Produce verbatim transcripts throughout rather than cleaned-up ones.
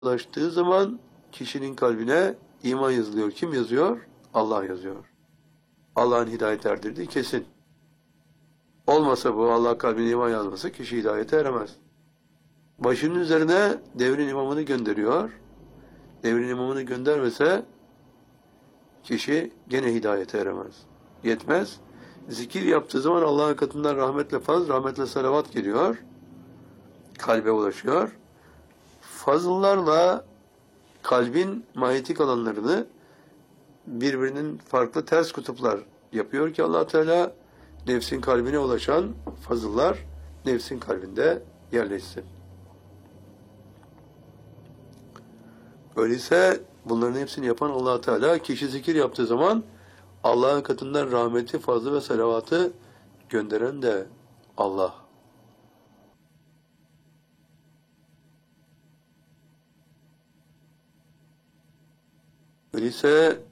ulaştığı zaman kişinin kalbine iman yazılıyor. Kim yazıyor? Allah yazıyor. Allah'ın hidayet erdirdiği kesin. Olmasa bu, Allah kalbine iman yazmasa kişi hidayete eremez. Başının üzerine devrin imamını gönderiyor. Devrin imamını göndermese kişi gene hidayete eremez. Yetmez. Zikir yaptığı zaman Allah'ın katından rahmetle faz, rahmetle salavat geliyor. Kalbe ulaşıyor. Fazıllarla kalbin manyetik alanlarını birbirinin farklı ters kutuplar yapıyor ki Allah Teala nefsin kalbine ulaşan fazıllar nefsin kalbinde yerleşsin. Öyleyse bunların hepsini yapan Allah Teala kişi zikir yaptığı zaman Allah'ın katından rahmeti, fazlı ve salavatı gönderen de Allah. Öyleyse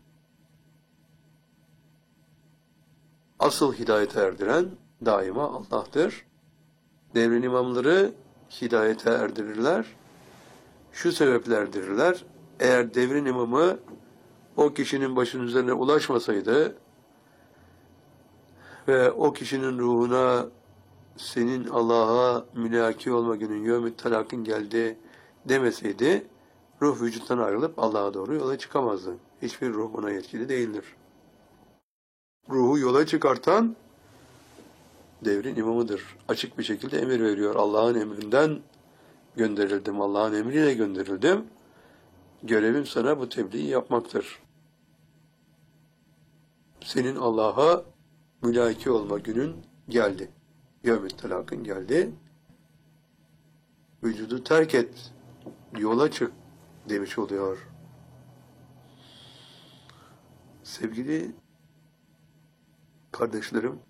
asıl hidayete erdiren daima Allah'tır. Devrin imamları hidayete erdirirler. Şu sebeple erdirirler. Eğer devrin imamı o kişinin başının üzerine ulaşmasaydı ve o kişinin ruhuna senin Allah'a mülaki olma günün yevmü talakın geldi demeseydi ruh vücuttan ayrılıp Allah'a doğru yola çıkamazdı. Hiçbir ruh buna yetkili değildir. Ruhu yola çıkartan devrin imamıdır. Açık bir şekilde emir veriyor. Allah'ın emrinden gönderildim. Allah'ın emriyle gönderildim. Görevim sana bu tebliği yapmaktır. Senin Allah'a mülaki olma günün geldi. Yevmü telakın geldi. Vücudu terk et. Yola çık demiş oluyor. Sevgili kardeşlerim,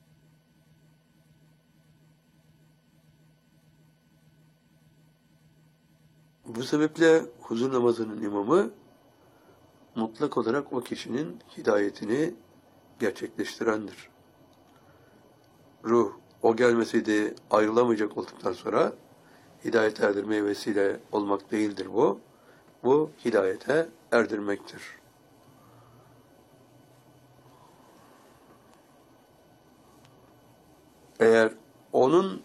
bu sebeple huzur namazının imamı mutlak olarak o kişinin hidayetini gerçekleştirendir. Ruh o gelmeseydi ayrılamayacak olduktan sonra hidayete erdirmeye vesile olmak değildir bu. Bu hidayete erdirmektir. Eğer onun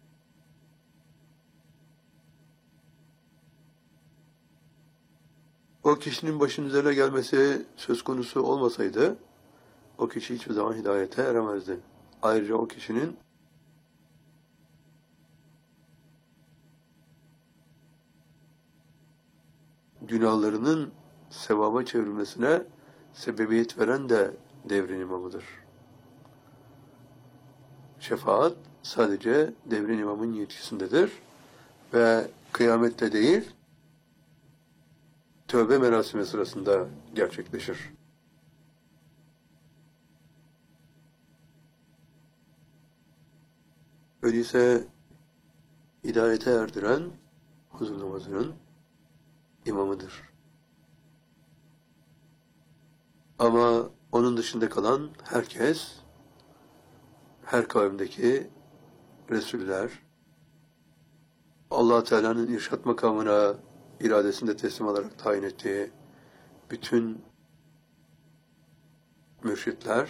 o kişinin başının üzerine gelmesi söz konusu olmasaydı o kişi hiçbir zaman hidayete eremezdi. Ayrıca o kişinin günahlarının sevaba çevrilmesine sebebiyet veren de devrin imamıdır. Şefaat sadece devrin imamın yetkisindedir ve kıyamette değil, tövbe merasimi sırasında gerçekleşir. Öyleyse hidayete erdiren huzur namazının imamıdır. Ama onun dışında kalan herkes, her kavimdeki Resuller, Allah Teala'nın irşat makamına iradesinde teslim olarak tayin ettiği bütün mürşitler,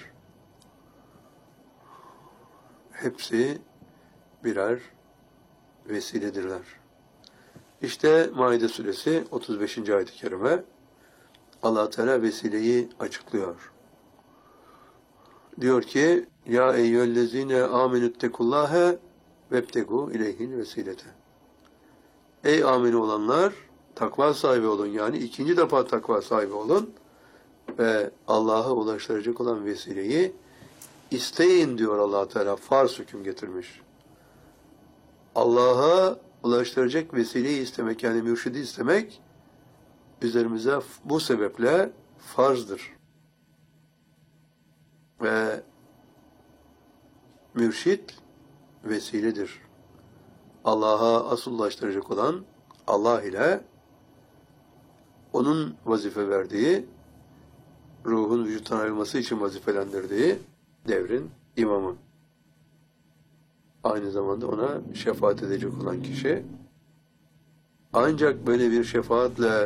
hepsi birer vesiledirler. İşte Maide suresi otuz beşinci ayet-i kerime Allah Teala vesileyi açıklıyor. Diyor ki: Ya eyyühellezine amenüttekullâhe vebtegu ileyhin vesilete. Ey amin olanlar, takva sahibi olun. Yani ikinci defa takva sahibi olun ve Allah'a ulaştıracak olan vesileyi isteyin diyor Allah Teala. Farz hüküm getirmiş. Allah'a ulaştıracak vesileyi istemek, yani mürşidi istemek üzerimize bu sebeple farzdır. Ve mürşit vesiledir. Allah'a asıl ulaştıracak olan Allah ile onun vazife verdiği, ruhun vücuttan ayrılması için vazifelendirdiği devrin imamı. Aynı zamanda ona şefaat edecek olan kişi Ancak böyle bir şefaatle